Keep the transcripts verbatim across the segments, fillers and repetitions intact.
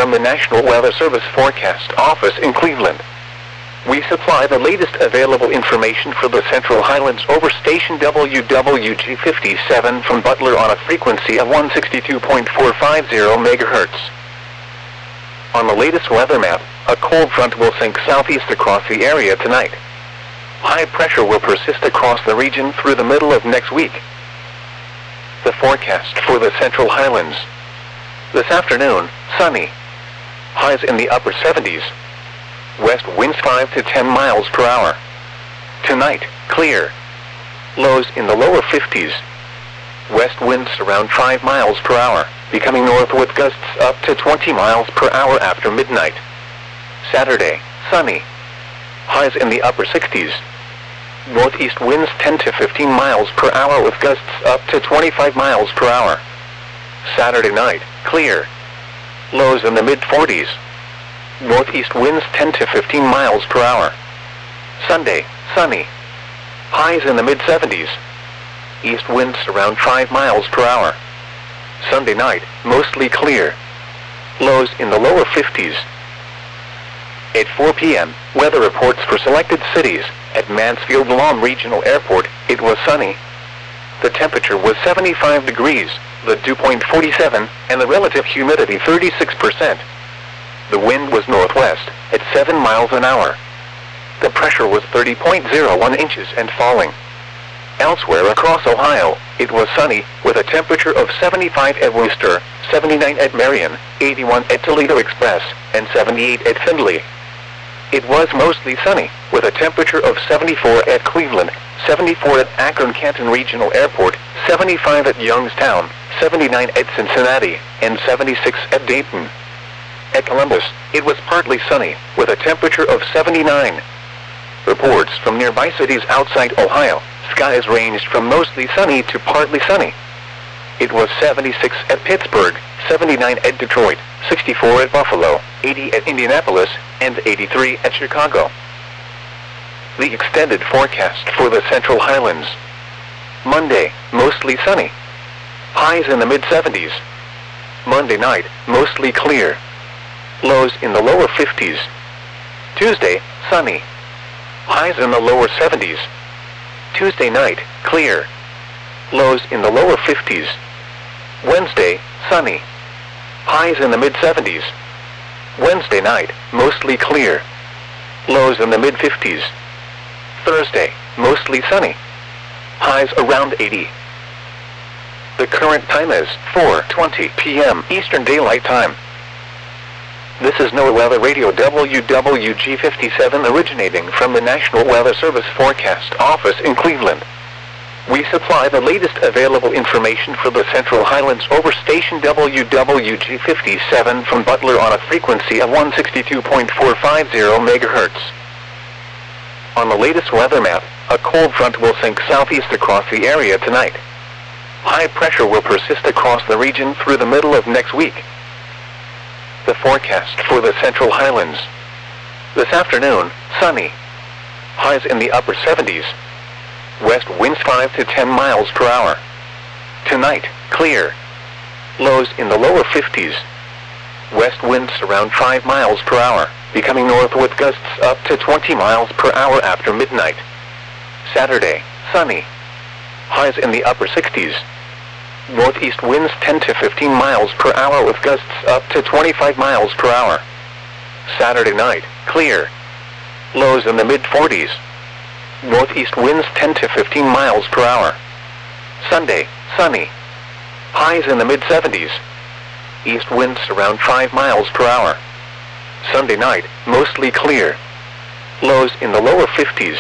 from the National Weather Service Forecast Office in Cleveland. We supply the latest available information for the Central Highlands over station W W G fifty-seven from Butler on a frequency of one sixty-two point four five zero megahertz. On the latest weather map, a cold front will sink southeast across the area tonight. High pressure will persist across the region through the middle of next week. The forecast for the Central Highlands. This afternoon, sunny. Highs in the upper seventies. West winds five to ten miles per hour. Tonight, clear. Lows in the lower fifties. West winds around five miles per hour, becoming north with gusts up to twenty miles per hour after midnight. Saturday, sunny. Highs in the upper sixties. Northeast winds ten to fifteen miles per hour with gusts up to twenty-five miles per hour. Saturday night, clear. Lows in the mid forties. Northeast winds ten to fifteen miles per hour. Sunday, sunny. Highs in the mid seventies. East winds around five miles per hour. Sunday night, mostly clear. Lows in the lower fifties. At four p m, weather reports for selected cities. At Mansfield-Lom Regional Airport, it was sunny. The temperature was seventy-five degrees, the dew point forty-seven, and the relative humidity thirty-six percent. The wind was northwest, at seven miles an hour. The pressure was thirty point zero one inches and falling. Elsewhere across Ohio, it was sunny, with a temperature of seventy-five at Wooster, seventy-nine at Marion, eighty-one at Toledo Express, and seventy-eight at Findlay. It was mostly sunny, with a temperature of seventy-four at Cleveland, seventy-four at Akron-Canton Regional Airport, seventy-five at Youngstown, seventy-nine at Cincinnati, and seventy-six at Dayton. At Columbus, it was partly sunny, with a temperature of seventy-nine. Reports from nearby cities outside Ohio, skies ranged from mostly sunny to partly sunny. It was seventy-six at Pittsburgh, seventy-nine at Detroit, sixty-four at Buffalo, eighty at Indianapolis, and eighty-three at Chicago. The extended forecast for the Central Highlands. Monday, mostly sunny. Highs in the mid seventies. Monday night, mostly clear. Lows in the lower fifties. Tuesday, sunny. Highs in the lower seventies. Tuesday night, clear. Lows in the lower fifties. Wednesday, sunny. Highs in the mid seventies. Wednesday night, mostly clear. Lows in the mid fifties. Thursday, mostly sunny. Highs around eighty. The current time is four twenty p m Eastern Daylight Time. This is NOAA Weather Radio W W G fifty-seven originating from the National Weather Service Forecast Office in Cleveland. We supply the latest available information for the Central Highlands over station W W G fifty-seven from Butler on a frequency of one sixty-two point four five zero megahertz. On the latest weather map, a cold front will sink southeast across the area tonight. High pressure will persist across the region through the middle of next week. The forecast for the Central Highlands. This afternoon, sunny. Highs in the upper seventies. West winds five to ten miles per hour. Tonight, clear. Lows in the lower fifties. West winds around five miles per hour, becoming north with gusts up to twenty miles per hour after midnight. Saturday, sunny. Highs in the upper sixties. Northeast winds ten to fifteen miles per hour with gusts up to twenty-five miles per hour. Saturday night, clear. Lows in the mid forties. Northeast winds ten to fifteen miles per hour. Sunday, sunny. Highs in the mid seventies. East winds around five miles per hour. Sunday night, mostly clear. Lows in the lower fifties.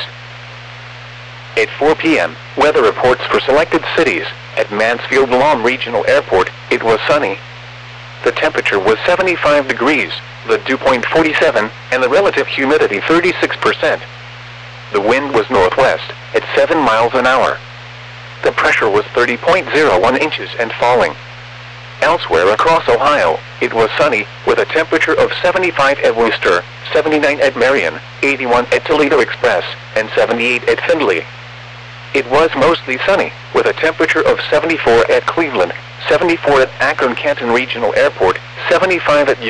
At four p m, weather reports for selected cities. At Mansfield-Lom Regional Airport, it was sunny. The temperature was seventy-five degrees, the dew point forty-seven, and the relative humidity thirty-six percent. The wind was northwest, at seven miles an hour. The pressure was thirty point zero one inches and falling. Elsewhere across Ohio, it was sunny, with a temperature of seventy-five at Wooster, seventy-nine at Marion, eighty-one at Toledo Express, and seventy-eight at Findlay. It was mostly sunny, with a temperature of seventy-four at Cleveland, seventy-four at Akron-Canton Regional Airport, seventy-five at